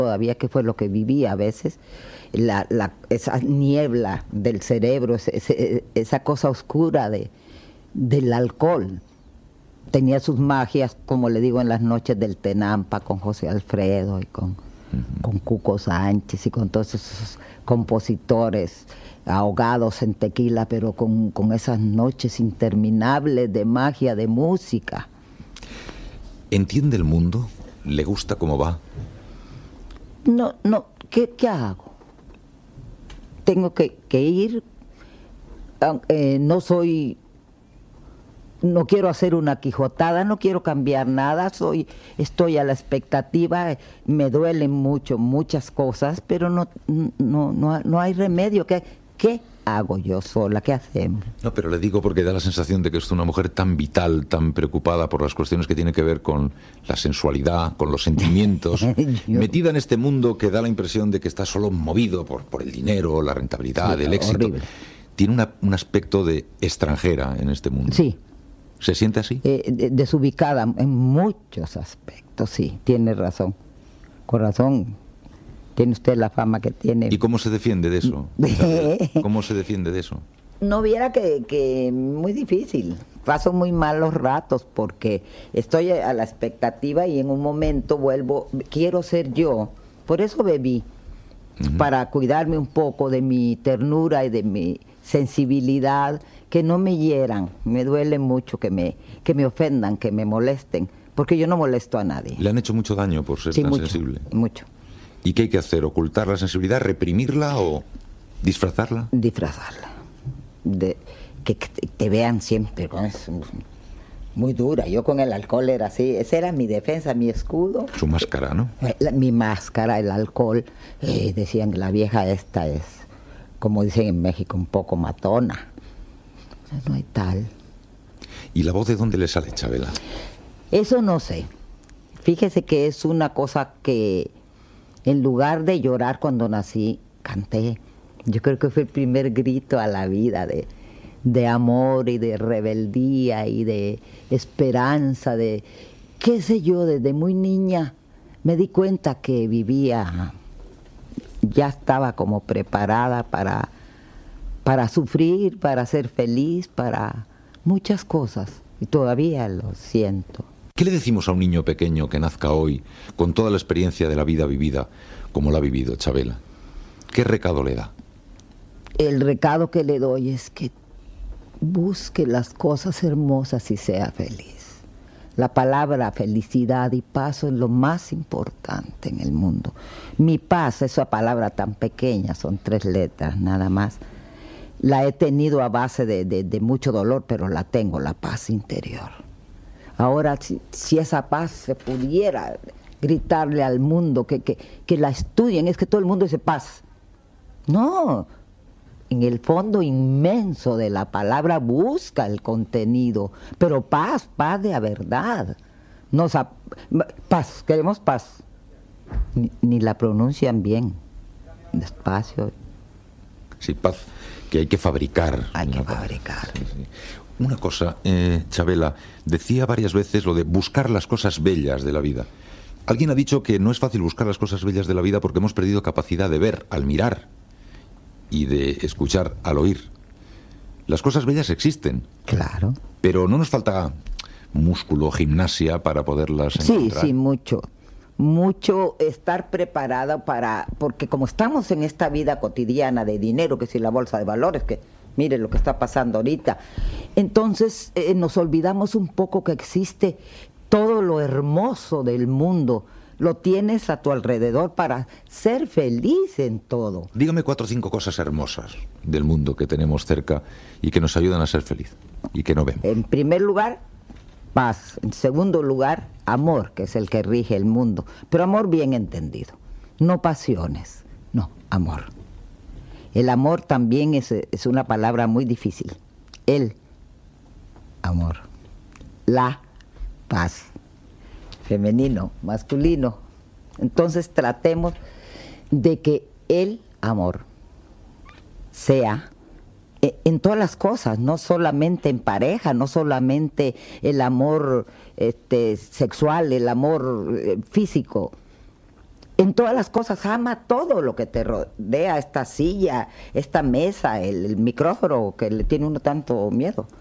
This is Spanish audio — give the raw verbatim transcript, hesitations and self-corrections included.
todavía qué fue lo que viví a veces, la, la, esa niebla del cerebro, ese, ese, esa cosa oscura de, del alcohol. Tenía sus magias, como le digo, en las noches del Tenampa con José Alfredo y con, uh-huh. con Cuco Sánchez y con todos esos compositores ahogados en tequila, pero con, con esas noches interminables de magia, de música. ¿Entiende el mundo? ¿Le gusta cómo va? No, no, ¿qué, qué hago? Tengo que, que ir, eh, no soy, no quiero hacer una quijotada, no quiero cambiar nada, soy, estoy a la expectativa, me duelen mucho, muchas cosas, pero no, no, no, no hay remedio. ¿Qué, qué hago yo sola? ¿Qué hacemos? No, pero le digo porque da la sensación de que es una mujer tan vital, tan preocupada por las cuestiones que tienen que ver con la sensualidad, con los sentimientos, yo... metida en este mundo que da la impresión de que está solo movido por, por el dinero, la rentabilidad, sí, el éxito. Horrible. Tiene una, un aspecto de extranjera en este mundo. Sí. ¿Se siente así? Eh, desubicada en muchos aspectos, sí, tiene razón. Corazón. Tiene usted la fama que tiene. ¿Y cómo se defiende de eso? ¿Cómo se defiende de eso? No viera que, que muy difícil. Paso muy malos ratos porque estoy a la expectativa y en un momento vuelvo, quiero ser yo. Por eso bebí, uh-huh. para cuidarme un poco de mi ternura y de mi sensibilidad, que no me hieran. Me duele mucho que me, que me ofendan, que me molesten, porque yo no molesto a nadie. ¿Le han hecho mucho daño por ser sí, tan mucho, sensible? Mucho. ¿Y qué hay que hacer? ¿Ocultar la sensibilidad, reprimirla o disfrazarla? Disfrazarla. De, que, que te vean siempre con eso, muy dura. Yo con el alcohol era así. Esa era mi defensa, mi escudo. Su máscara, ¿no? La, mi máscara, el alcohol. Eh, decían que la vieja esta es, como dicen en México, un poco matona. O sea, no hay tal. ¿Y la voz de dónde le sale, Chabela? Eso no sé. Fíjese que es una cosa que... En lugar de llorar cuando nací, canté. Yo creo que fue el primer grito a la vida de, de amor y de rebeldía y de esperanza, de qué sé yo, desde muy niña me di cuenta que vivía, ya estaba como preparada para, para sufrir, para ser feliz, para muchas cosas. Y todavía lo siento. ¿Qué le decimos a un niño pequeño que nazca hoy, con toda la experiencia de la vida vivida, como la ha vivido Chabela? ¿Qué recado le da? El recado que le doy es que busque las cosas hermosas y sea feliz. La palabra felicidad y paz es lo más importante en el mundo. Mi paz, esa palabra tan pequeña, son tres letras nada más. La he tenido a base de, de, de mucho dolor, pero la tengo, la paz interior. Ahora, si, si esa paz se pudiera gritarle al mundo que, que, que la estudien, es que todo el mundo dice paz. No, en el fondo inmenso de la palabra busca el contenido, pero paz, paz de a verdad. Nos ap- paz, queremos paz. Ni, ni la pronuncian bien, despacio. Sí, paz, que hay que fabricar. Hay que paz. fabricar. Sí, sí. Una cosa, eh, Chabela, decía varias veces lo de buscar las cosas bellas de la vida. Alguien ha dicho que no es fácil buscar las cosas bellas de la vida porque hemos perdido capacidad de ver al mirar y de escuchar al oír. Las cosas bellas existen. Claro. Pero no nos falta músculo, gimnasia para poderlas encontrar. Sí, sí, mucho. Mucho estar preparado para... Porque como estamos en esta vida cotidiana de dinero, que si la bolsa de valores, que... Mire lo que está pasando ahorita. Entonces eh, nos olvidamos un poco que existe todo lo hermoso del mundo. Lo tienes a tu alrededor para ser feliz en todo. Dígame cuatro o cinco cosas hermosas del mundo que tenemos cerca y que nos ayudan a ser feliz y que no vemos. En primer lugar, paz. En segundo lugar, amor, que es el que rige el mundo. Pero amor bien entendido. No pasiones, no, amor. El amor también es, es una palabra muy difícil. El amor. La paz. Femenino, masculino. Entonces tratemos de que el amor sea en todas las cosas, no solamente en pareja, no solamente el amor este, sexual, el amor eh, físico. en todas las cosas, ama todo lo que te rodea, esta silla, esta mesa, el, el micrófono que le tiene uno tanto miedo.